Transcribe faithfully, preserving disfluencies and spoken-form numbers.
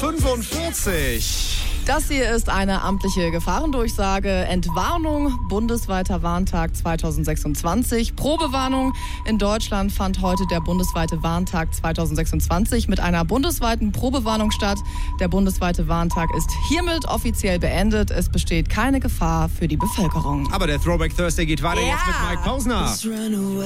fünfundvierzig. Das hier ist eine amtliche Gefahrendurchsage. Entwarnung, bundesweiter Warntag zweitausendsechsundzwanzig. Probewarnung. In Deutschland fand heute der bundesweite Warntag zweitausendsechsundzwanzig mit einer bundesweiten Probewarnung statt. Der bundesweite Warntag ist hiermit offiziell beendet. Es besteht keine Gefahr für die Bevölkerung. Aber der Throwback Thursday geht weiter Ja. jetzt mit Mike Posner.